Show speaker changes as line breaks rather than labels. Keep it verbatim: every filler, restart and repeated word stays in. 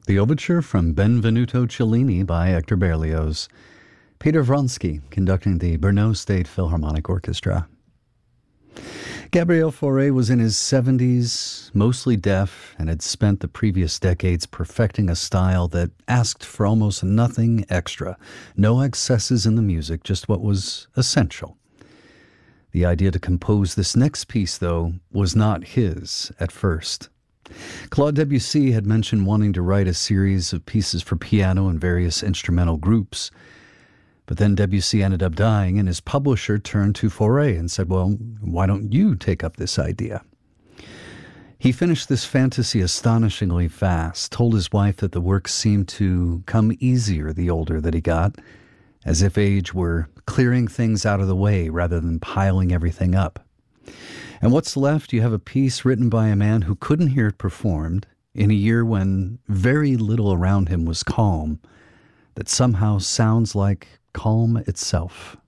The overture from Benvenuto Cellini by Hector Berlioz. Peter Vronsky conducting the Brno State Philharmonic Orchestra. Gabriel Fauré was in his seventies, mostly deaf, and had spent the previous decades perfecting a style that asked for almost nothing extra. No excesses in the music, just what was essential. The idea to compose this next piece, though, was not his at first. Claude Debussy had mentioned wanting to write a series of pieces for piano and various instrumental groups. But then Debussy ended up dying, and his publisher turned to Fauré and said, well, why don't you take up this idea? He finished this fantasy astonishingly fast, told his wife that the work seemed to come easier the older that he got, as if age were clearing things out of the way rather than piling everything up. And what's left, you have a piece written by a man who couldn't hear it performed in a year when very little around him was calm, that somehow sounds like calm itself.